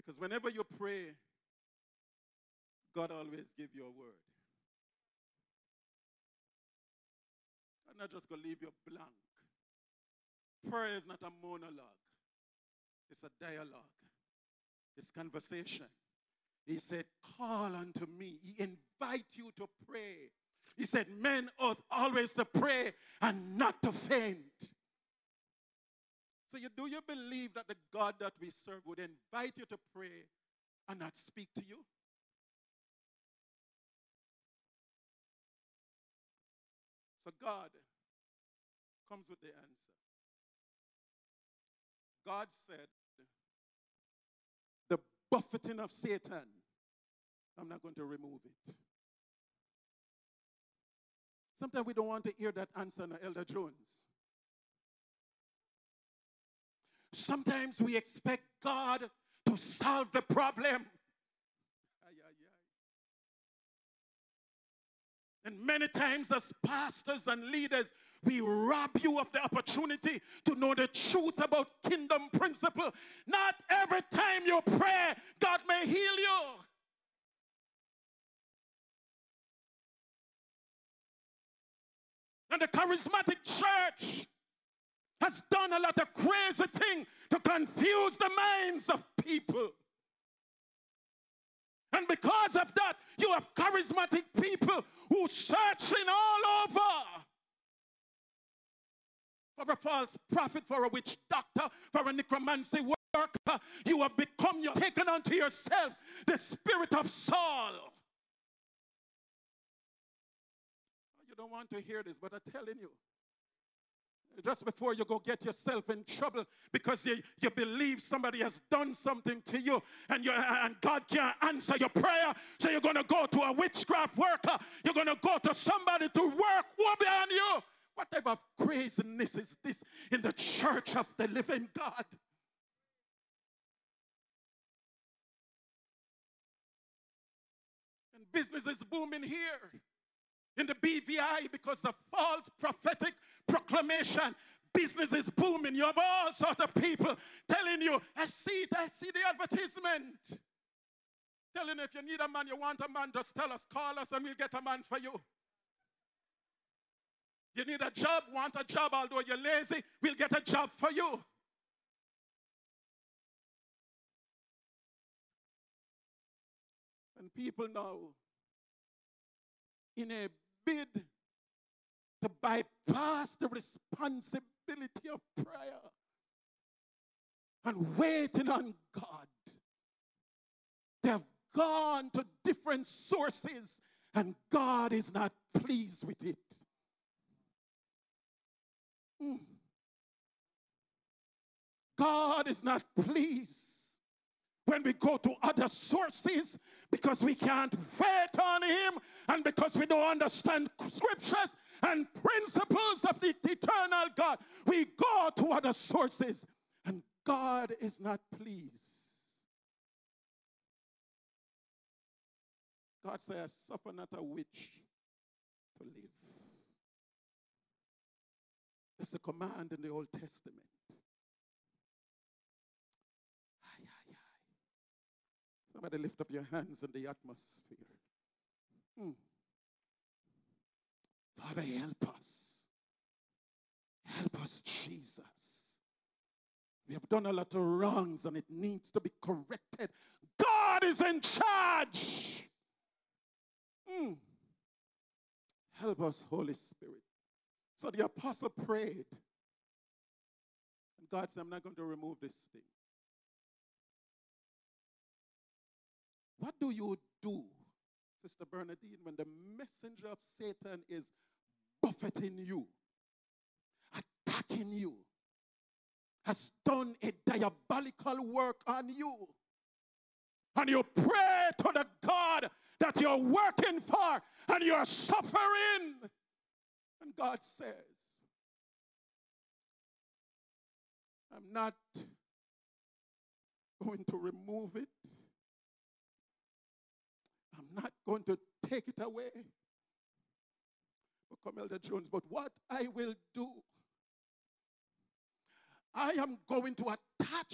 Because whenever you pray, God always gives you a word. I'm not just going to leave you blank. Prayer is not a monologue. It's a dialogue. It's conversation. He said, call unto me. He invites you to pray. He said, men ought always to pray and not to faint. So do you believe that the God that we serve would invite you to pray and not speak to you? So God comes with the answer. God said, the buffeting of Satan, I'm not going to remove it. Sometimes we don't want to hear that answer, no, Elder Jones. Sometimes we expect God to solve the problem. And many times as pastors and leaders, we rob you of the opportunity to know the truth about kingdom principle. Not every time you pray, God may heal you. And the charismatic church has done a lot of crazy things to confuse the minds of people. And because of that, you have charismatic people who searching all over for a false prophet, for a witch doctor, for a necromancy worker. You have become, you've taken unto yourself the spirit of Saul. You don't want to hear this, but I'm telling you, just before you go get yourself in trouble because you believe somebody has done something to you and God can't answer your prayer, so you're going to go to a witchcraft worker, you're going to go to somebody to work behind you. What type of craziness is this in the church of the living God? And business is booming here in the BVI because of false prophetic proclamation. Business is booming. You have all sorts of people telling you, I see the advertisement. Telling you, if you need a man, you want a man, just tell us, call us, and we'll get a man for you. You need a job, want a job, although you're lazy, we'll get a job for you. And people now, in a bid to bypass the responsibility of prayer and waiting on God, they have gone to different sources and God is not pleased with it. God is not pleased when we go to other sources because we can't wait on him and because we don't understand scriptures and principles of the eternal God. We go to other sources and God is not pleased. God says, suffer not a witch to live. That's the command in the Old Testament. Somebody lift up your hands in the atmosphere. Father, help us. Help us, Jesus. We have done a lot of wrongs and it needs to be corrected. God is in charge. Help us, Holy Spirit. So the apostle prayed. And God said, I'm not going to remove this thing. What do you do, Sister Bernadine, when the messenger of Satan is buffeting you, attacking you, has done a diabolical work on you, and you pray to the God that you're working for, and you're suffering, and God says, I'm not going to remove it. I'm not going to take it away. But come, Elder Jones, but what I will do, I am going to attach